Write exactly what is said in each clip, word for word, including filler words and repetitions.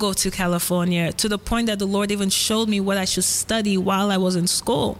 go to California, to the point that the Lord even showed me what I should study while I was in school.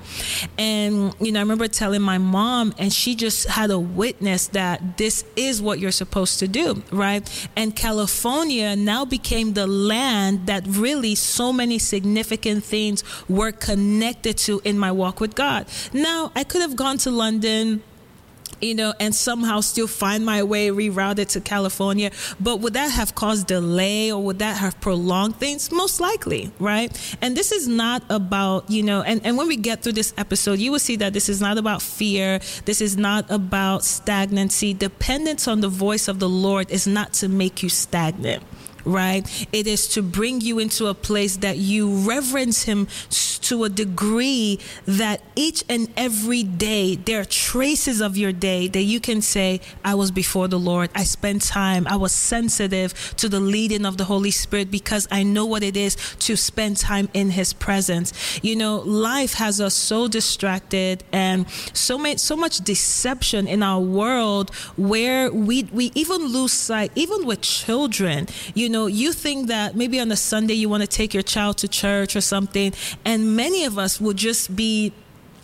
And, you know, I remember telling my mom, and she just had a witness that this is what you're supposed to do, right? And California now became the land that really so many significant things were connected to in my walk with God. Now, I could have gone to London, you know, and somehow still find my way rerouted to California. But would that have caused delay, or would that have prolonged things? Most likely, right? And this is not about, you know, and, and when we get through this episode, you will see that this is not about fear. This is not about stagnancy. Dependence on the voice of the Lord is not to make you stagnant, right? It is to bring you into a place that you reverence him to a degree that each and every day there are traces of your day that you can say, I was before the Lord. I spent time. I was sensitive to the leading of the Holy Spirit, because I know what it is to spend time in his presence. You know, life has us so distracted, and so much, so much deception in our world, where we, we even lose sight, even with children. You know, you think that maybe on a Sunday you want to take your child to church or something, and many of us would just be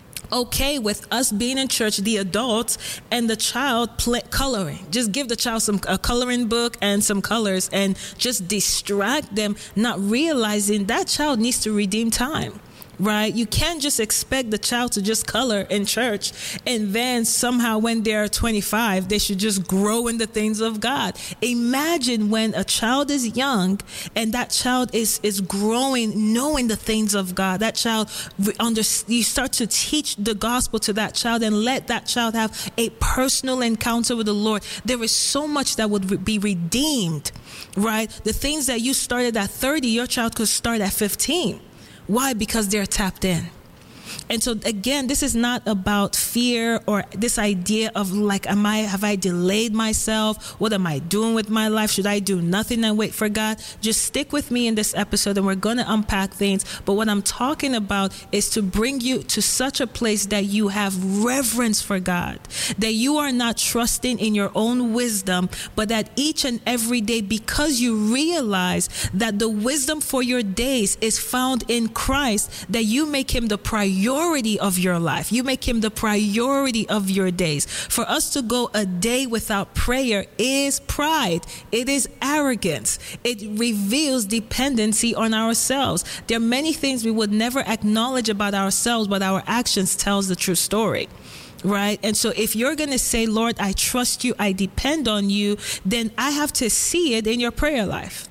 okay with us being in church, the adults, and the child play, coloring. Just give the child some a coloring book and some colors, and just distract them, not realizing that child needs to redeem time. Right? You can't just expect the child to just color in church, and then somehow when they're twenty-five, they should just grow in the things of God. Imagine when a child is young and that child is, is growing, knowing the things of God. That child, under, you start to teach the gospel to that child and let that child have a personal encounter with the Lord. There is so much that would be redeemed, right? The things that you started at thirty, your child could start at fifteen. Why? Because they're tapped in. And so again, this is not about fear or this idea of like, am I, have I delayed myself? What am I doing with my life? Should I do nothing and wait for God? Just stick with me in this episode, and we're going to unpack things. But what I'm talking about is to bring you to such a place that you have reverence for God, that you are not trusting in your own wisdom, but that each and every day, because you realize that the wisdom for your days is found in Christ, that you make him the priority of your life. You make him the priority of your days. For us to go a day without prayer is pride. It is arrogance. It reveals dependency on ourselves. There are many things we would never acknowledge about ourselves, but our actions tells the true story. Right? And so if you're going to say, Lord, I trust you, I depend on you, then I have to see it in your prayer life.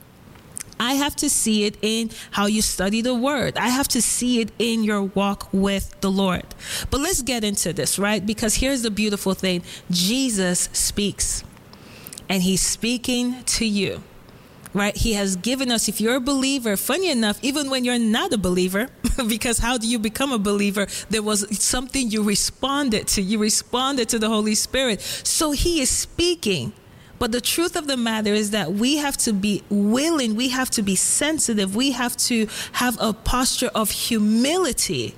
I have to see it in how you study the word. I have to see it in your walk with the Lord. But let's get into this, right? Because here's the beautiful thing. Jesus speaks, and he's speaking to you, right? He has given us, if you're a believer, funny enough, even when you're not a believer, because how do you become a believer? There was something you responded to. You responded to the Holy Spirit. So he is speaking. But the truth of the matter is that we have to be willing, we have to be sensitive, we have to have a posture of humility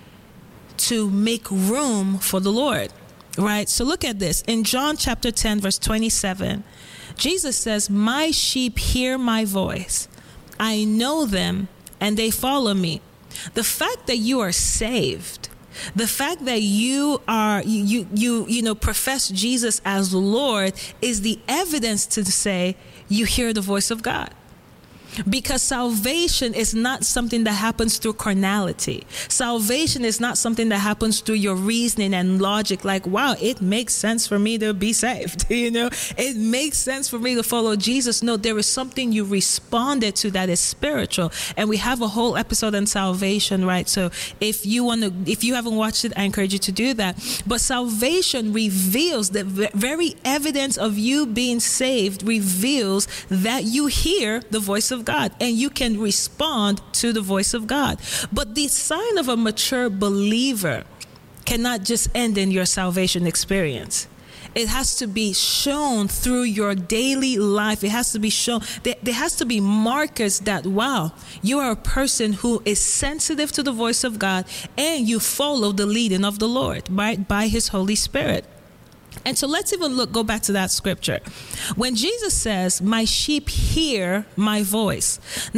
to make room for the Lord, right? So look at this. In John chapter ten, verse twenty-seven, Jesus says, my sheep hear my voice. I know them and they follow me. The fact that you are saved, the fact that you are, you, you, you know, profess Jesus as Lord is the evidence to say you hear the voice of God. Because salvation is not something that happens through carnality. Salvation is not something that happens through your reasoning and logic. Like, wow, it makes sense for me to be saved. You know, it makes sense for me to follow Jesus. No, there is something you responded to that is spiritual. And we have a whole episode on salvation, right? So if you want to, if you haven't watched it, I encourage you to do that. But salvation reveals the very evidence of you being saved, reveals that you hear the voice of God. God, and you can respond to the voice of God. But the sign of a mature believer cannot just end in your salvation experience. It has to be shown through your daily life. It has to be shown. There, there has to be markers that, wow, you are a person who is sensitive to the voice of God, and you follow the leading of the Lord, right, by his Holy Spirit. And so let's even look, go back to that scripture. When Jesus says, my sheep hear my voice.